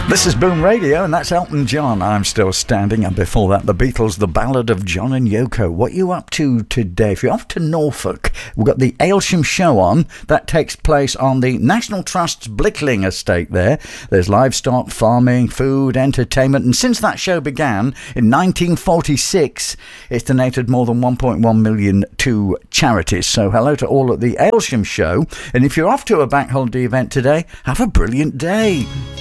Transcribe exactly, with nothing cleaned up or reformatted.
This is Boom Radio, and that's Elton John, I'm Still Standing, and before that, the Beatles, The Ballad of John and Yoko. What are you up to today? If you're off to Norfolk, we've got the Aylsham Show on. That takes place on the National Trust's Blickling estate there. There's livestock, farming, food, entertainment, and since that show began in nineteen forty-six, it's donated more than one point one million to charities. So hello to all at the Aylsham Show, and if you're off to a bank holiday event today, have a brilliant day.